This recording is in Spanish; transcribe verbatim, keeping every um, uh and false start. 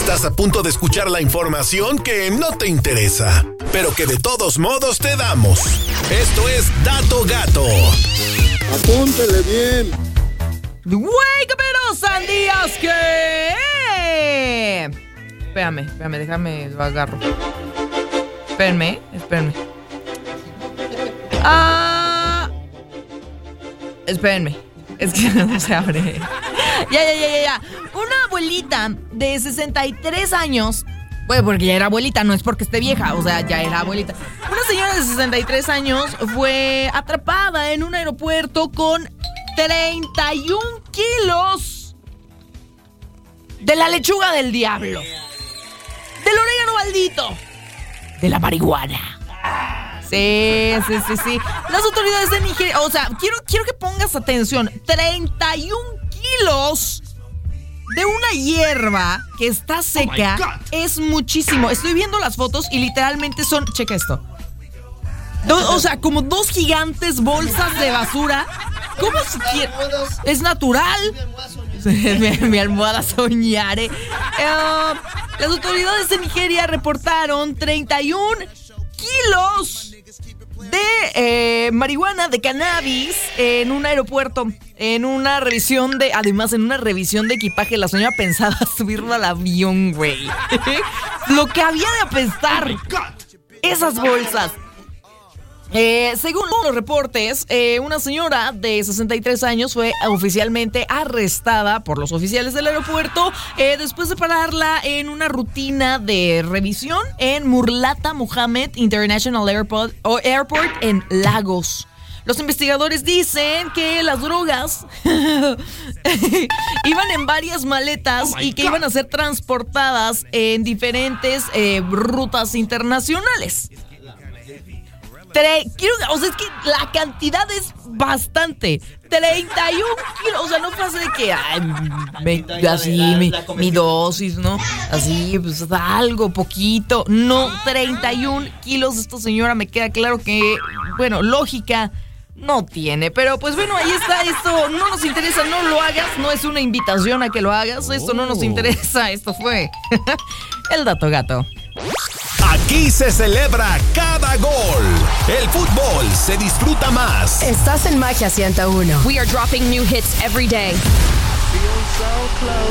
Estás a punto de escuchar la información que no te interesa, pero que de todos modos te damos. Esto es Dato Gato. Apúntele bien. ¡Güey, caperos, sandías que! Espérame, espérame, déjame, lo agarro. Espérenme, espérenme. Ah... Espérenme. Es que no se abre. Ya, ya, ya, ya, ya. Una abuelita de sesenta y tres años. Bueno, porque ya era abuelita, no es porque esté vieja, o sea, ya era abuelita. Una señora de sesenta y tres años fue atrapada en un aeropuerto con treinta y un kilos de la lechuga del diablo, del orégano maldito, de la marihuana. Sí, sí, sí, sí. Las autoridades de Nigeria, o sea, quiero, quiero que pongas atención. treinta y un kilos de una hierba que está seca. Oh, es muchísimo. Estoy viendo las fotos y literalmente son, checa esto. Do, o sea, como dos gigantes bolsas de basura. ¿Cómo se quiere? Es natural. mi, mi almohada soñare. Uh, las autoridades de Nigeria reportaron treinta y un kilos de eh, marihuana, de cannabis en un aeropuerto, en una revisión de, además en una revisión de equipaje. La señora pensaba subirlo al avión, güey. Lo que había de apestar esas bolsas. Eh, según los reportes, eh, una señora de sesenta y tres años fue oficialmente arrestada por los oficiales del aeropuerto eh, después de pararla en una rutina de revisión en Murtala Mohammed International Airport, o Airport en Lagos. Los investigadores dicen que las drogas iban en varias maletas oh y que God. iban a ser transportadas en diferentes eh, rutas internacionales. Tre- quiero, o sea, es que la cantidad es bastante. treinta y un kilos. O sea, no pasa de que ay, me, así mi, mi dosis, ¿no? Así, pues algo, poquito. No, treinta y un kilos. Esta señora me queda claro que, bueno, lógica no tiene. Pero pues bueno, ahí está. Esto no nos interesa, no lo hagas. No es una invitación a que lo hagas. Esto no nos interesa. Esto fue el Dato Gato. Aquí se celebra cada gol. El fútbol se disfruta más. Estás en Magia ciento uno. We are dropping new hits every day.